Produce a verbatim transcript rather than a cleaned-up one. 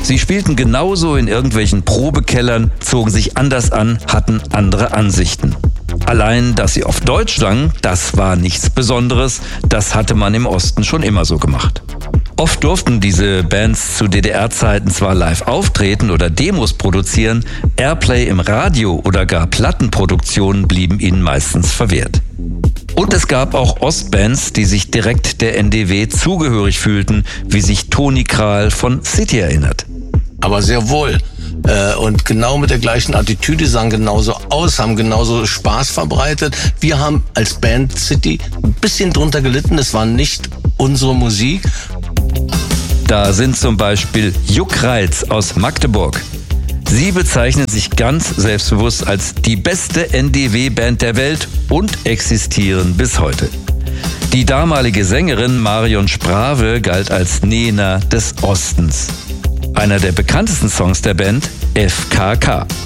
Sie spielten genauso in irgendwelchen Probekellern, zogen sich anders an, hatten andere Ansichten. Allein, dass sie auf Deutsch sangen, das war nichts Besonderes, das hatte man im Osten schon immer so gemacht. Oft durften diese Bands zu D D R-Zeiten zwar live auftreten oder Demos produzieren, Airplay im Radio oder gar Plattenproduktionen blieben ihnen meistens verwehrt. Und es gab auch Ostbands, die sich direkt der N D W zugehörig fühlten, wie sich Toni Kral von City erinnert. Aber sehr wohl. Äh, und genau mit der gleichen Attitüde, sahen genauso aus, haben genauso Spaß verbreitet. Wir haben als Band City ein bisschen drunter gelitten, es war nicht unsere Musik. Da sind zum Beispiel Juckreiz aus Magdeburg. Sie bezeichnen sich ganz selbstbewusst als die beste N D W-Band der Welt und existieren bis heute. Die damalige Sängerin Marion Sprave galt als Nena des Ostens. Einer der bekanntesten Songs der Band, F K K.